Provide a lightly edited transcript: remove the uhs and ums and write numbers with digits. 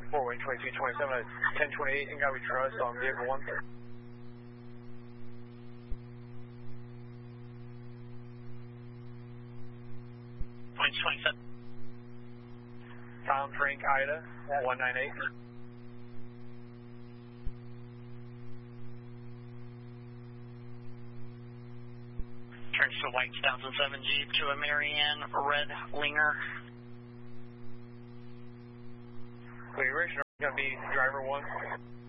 4 wing 2227 at 1028 and Gowee Trust on vehicle 1. Point 27. Tom Frank Ida 198. Turns to white 2007 Jeep to a Marianne Red Linger. Configuration going to be driver 1.